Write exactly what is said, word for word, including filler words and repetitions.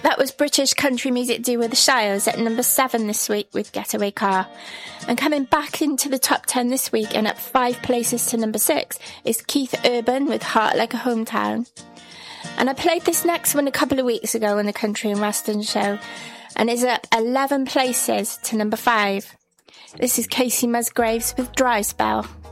That was British country music duo The Shires at number seven this week with Getaway Car. And coming back into the top ten this week and up five places to number six is Keith Urban with Heart Like a Hometown. And I played this next one a couple of weeks ago on the Country and Western show and is up eleven places to number five. This is Casey Musgraves with Dry Spell.